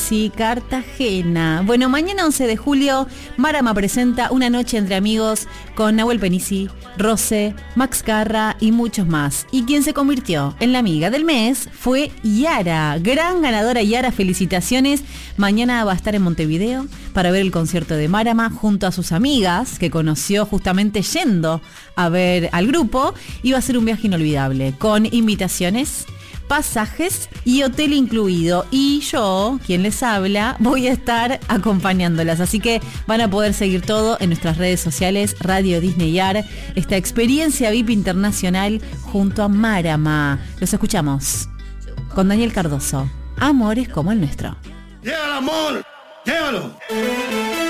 sí, Cartagena. Bueno, mañana 11 de julio, Marama presenta Una noche entre amigos con Nahuel Penisi, Rose, Max Garra y muchos más. Y quien se convirtió en la amiga del mes fue Yara. Gran ganadora Yara, felicitaciones. Mañana va a estar en Montevideo para ver el concierto de Marama junto a sus amigas que conoció justamente yendo a ver al grupo. Y va a ser un viaje inolvidable con invitaciones, pasajes y hotel incluido. Y yo, quien les habla, voy a estar acompañándolas. Así que van a poder seguir todo en nuestras redes sociales, Radio Disneyar, esta experiencia VIP internacional junto a Marama. Los escuchamos con Daniel Cardoso. Amores como el nuestro. ¡Llega el amor! ¡Llévalo!